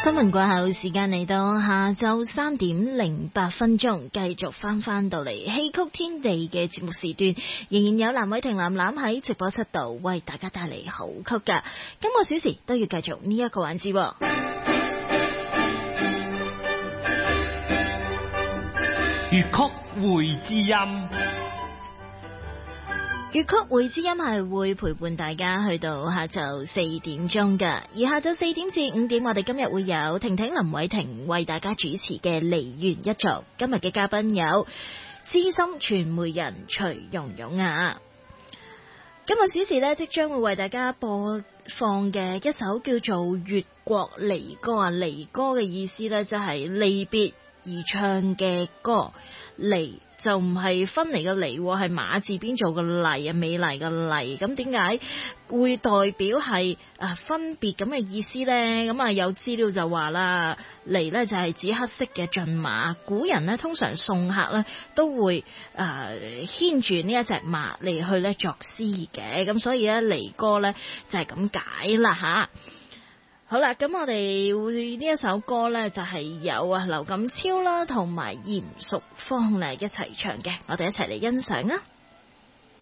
新聞過後，時間嚟到下晝3:08，繼續翻到嚟戲曲天地嘅節目時段，仍然有藍偉霆藍藍喺直播室度為大家帶嚟好曲噶。今個小時都要繼續呢一個環節。 粵曲會知音， 粵曲會知音係會陪伴大家去到下晝4點鐘㗎，而下晝4點至5點，我哋今日會有婷婷林偉霆為大家主持嘅梨園一族。今日嘅嘉賓有資深傳媒人徐蓉蓉啊。今個小時呢，即將會為大家播放嘅一首叫做《越國離歌》啊，離歌嘅意思呢，就係離別而唱嘅歌，離就唔係分離嘅離，係馬字邊做個麗啊，美麗嘅麗。咁點解會代表係分別咁嘅意思呢？咁啊有資料就話啦，離呢就係指黑色嘅駿馬。古人呢通常送客呢都會牽住呢一隻馬嚟去呢作詩嘅，咁所以呢離歌呢就係咁解啦吓。好啦，咁我哋會呢一首歌呢，就係有劉錦超啦，同埋嚴淑芳嚟一齊唱嘅，我哋一齊嚟欣賞啊！